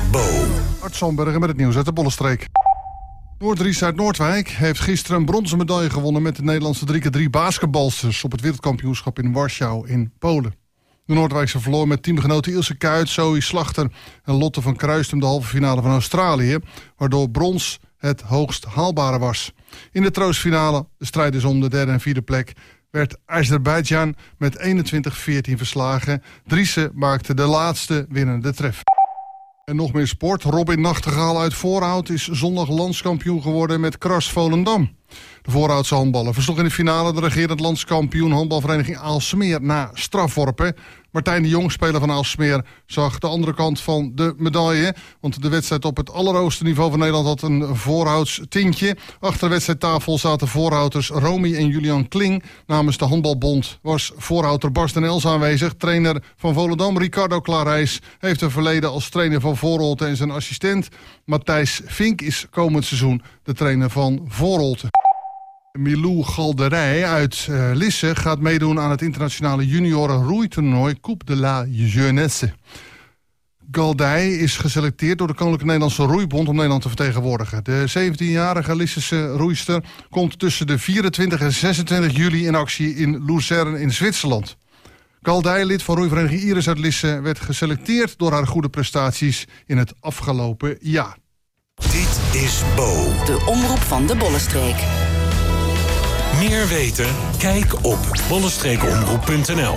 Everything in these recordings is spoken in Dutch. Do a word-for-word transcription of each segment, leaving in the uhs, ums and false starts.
Bo. Art Zandbergen met het nieuws uit de Bollenstreek. Noord-Ries uit Noordwijk heeft gisteren een bronzen medaille gewonnen met de Nederlandse drie keer drie basketbalsters op het wereldkampioenschap in Warschau in Polen. De Noordwijkse verloor met teamgenoten Ilse Kuyt, Zoe Slachter en Lotte van Kruistum de halve finale van Australië, waardoor brons het hoogst haalbare was. In de troostfinale, de strijd is om de derde en vierde plek, werd Azerbeidzjan met eenentwintig veertien verslagen. Driessen maakte de laatste winnende treffer. En nog meer sport. Robin Nachtegaal uit Voorhout is zondag landskampioen geworden met Kras Volendam. De Voorhoutse handballer versloeg in de finale de regerend landskampioen handbalvereniging Aalsmeer na strafworpen. Martijn de Jong, speler van Aalsmeer, zag de andere kant van de medaille. Want de wedstrijd op het allerhoogste niveau van Nederland had een Voorhouts tintje. Achter de wedstrijdtafel zaten Voorhouters Romy en Julian Kling. Namens de handbalbond was Voorhouter Bas den Els aanwezig. Trainer van Volendam, Ricardo Clarijs, heeft een verleden als trainer van Voorholte. En zijn assistent Matthijs Vink is komend seizoen de trainer van Voorholte. Milou Galderij uit uh, Lisse gaat meedoen aan het internationale junioren roeitoernooi Coupe de la Jeunesse. Galdij is geselecteerd door de Koninklijke Nederlandse Roeibond om Nederland te vertegenwoordigen. De zeventienjarige Lissische roeister komt tussen de vierentwintig en zesentwintig juli in actie in Luzern in Zwitserland. Galdij, lid van roeivereniging Iris uit Lisse, werd geselecteerd door haar goede prestaties in het afgelopen jaar. Dit is Bo. De omroep van de Bollenstreek. Meer weten? Kijk op bollenstreekomroep punt n l.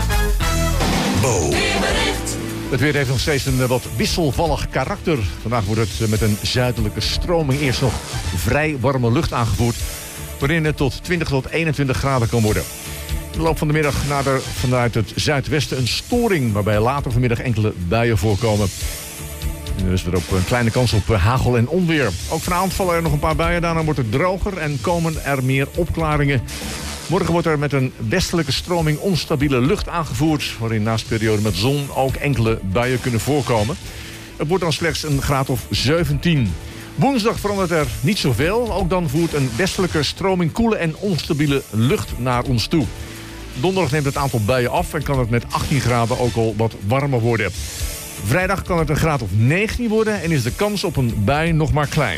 Bo. Het weer heeft nog steeds een wat wisselvallig karakter. Vandaag wordt het met een zuidelijke stroming eerst nog vrij warme lucht aangevoerd, waarin het tot twintig tot eenentwintig graden kan worden. In de loop van de middag nader vanuit het zuidwesten een storing, waarbij later vanmiddag enkele buien voorkomen. En er is er ook een kleine kans op hagel en onweer. Ook vanavond vallen er nog een paar buien, daarna wordt het droger en komen er meer opklaringen. Morgen wordt er met een westelijke stroming onstabiele lucht aangevoerd, waarin naast perioden met zon ook enkele buien kunnen voorkomen. Het wordt dan slechts een graad of zeventien. Woensdag verandert er niet zoveel. Ook dan voert een westelijke stroming koele en onstabiele lucht naar ons toe. Donderdag neemt het aantal buien af en kan het met achttien graden ook al wat warmer worden. Vrijdag kan het een graad of negentien worden en is de kans op een bui nog maar klein.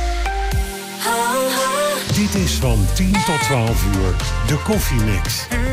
Dit is van tien tot twaalf uur de Koffiemix.